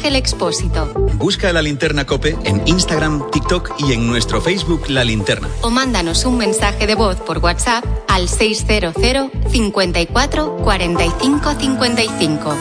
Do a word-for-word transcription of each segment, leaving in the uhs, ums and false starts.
Ángel Expósito. Busca La Linterna COPE en Instagram, TikTok y en nuestro Facebook La Linterna. O mándanos un mensaje de voz por WhatsApp al seiscientos cincuenta y cuatro cuarenta y cinco cincuenta y cinco.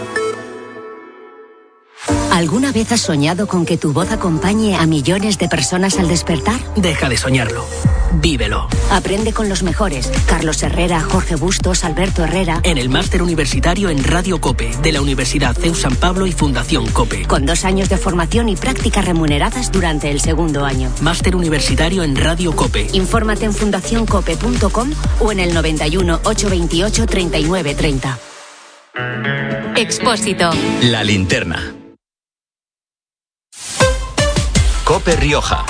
¿Alguna vez has soñado con que tu voz acompañe a millones de personas al despertar? Deja de soñarlo. Vívelo. Aprende con los mejores. Carlos Herrera, Jorge Bustos, Alberto Herrera. En el máster universitario en Radio COPE de la Universidad C E U San Pablo y Fundación COPE. Con dos años de formación y prácticas remuneradas durante el segundo año. Máster universitario en Radio COPE. Infórmate en fundación cope punto com o en el noventa y uno, ochocientos veintiocho, treinta y nueve treinta. Expósito. La Linterna. COPE Rioja.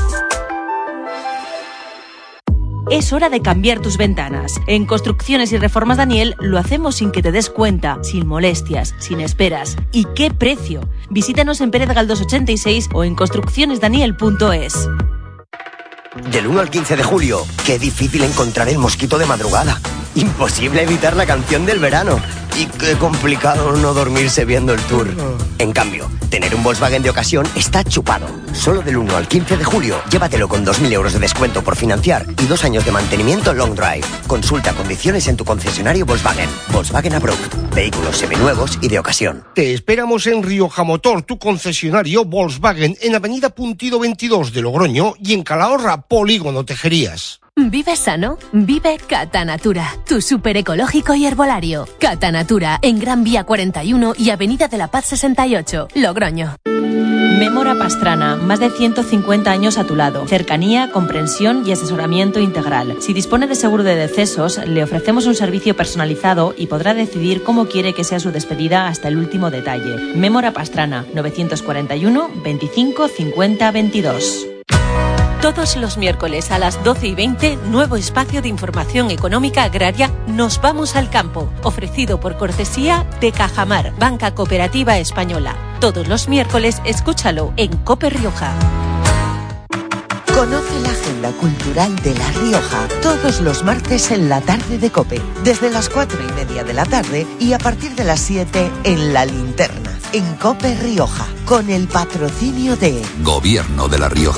Es hora de cambiar tus ventanas. En Construcciones y Reformas Daniel lo hacemos sin que te des cuenta, sin molestias, sin esperas. ¿Y qué precio? Visítanos en Pérez Galdós ochenta y seis o en construcciones daniel punto es. Del uno al quince de julio, qué difícil encontrar el mosquito de madrugada. Imposible evitar la canción del verano. Y qué complicado no dormirse viendo el tour. En cambio, tener un Volkswagen de ocasión está chupado. Solo del uno al quince de julio, llévatelo con dos mil euros de descuento por financiar y dos años de mantenimiento long drive. Consulta condiciones en tu concesionario Volkswagen. Volkswagen Approved. Vehículos seminuevos y de ocasión. Te esperamos en Rioja Motor, tu concesionario Volkswagen, en Avenida Puntido veintidós de Logroño y en Calahorra, Polígono Tejerías. Vive sano, vive Catanatura, tu súper ecológico y herbolario. Catanatura, en Gran Vía cuarenta y uno y Avenida de la Paz sesenta y ocho, Logroño. Mémora Pastrana, más de ciento cincuenta años a tu lado. Cercanía, comprensión y asesoramiento integral. Si dispone de seguro de decesos, le ofrecemos un servicio personalizado y podrá decidir cómo quiere que sea su despedida hasta el último detalle. Mémora Pastrana, novecientos cuarenta y uno, veinticinco, cincuenta, veintidós. Todos los miércoles a las doce y veinte, nuevo espacio de información económica agraria Nos Vamos al Campo, ofrecido por cortesía de Cajamar, Banca Cooperativa Española. Todos los miércoles, escúchalo en COPE Rioja. Conoce la agenda cultural de La Rioja todos los martes en la tarde de COPE, desde las cuatro y media de la tarde y a partir de las siete en La Linterna, en COPE Rioja, con el patrocinio de Gobierno de La Rioja.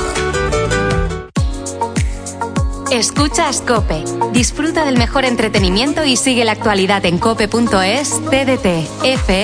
Escuchas COPE. Disfruta del mejor entretenimiento y sigue la actualidad en cope punto es, T D T, F